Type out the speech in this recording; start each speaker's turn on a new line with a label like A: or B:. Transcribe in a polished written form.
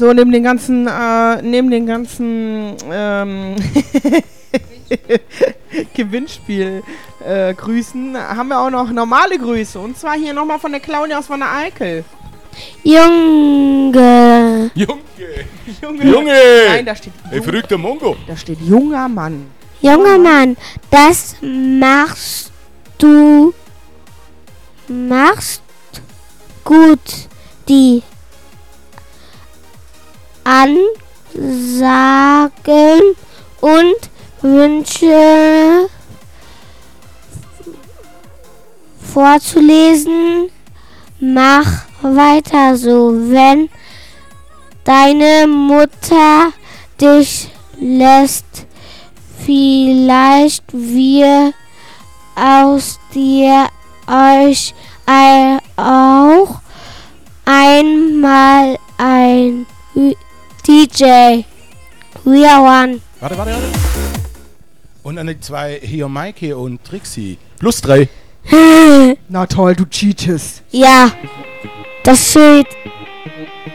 A: So, neben den ganzen Gewinnspiel Grüßen haben wir auch noch normale Grüße. Und zwar hier nochmal von der Claudia aus von der Eickel.
B: Junge.
A: Nein, da steht
C: Ey, verrückter Mongo.
A: Da steht junger Mann.
B: Junger Mann, das machst gut. Die Ansagen und Wünsche vorzulesen. Mach weiter so, wenn deine Mutter dich lässt. Vielleicht wir aus dir euch auch einmal ein DJ. We are one.
C: Warte. Und an die zwei hier Maike und Trixie. +3.
A: Na toll, du cheatest.
B: Ja, das steht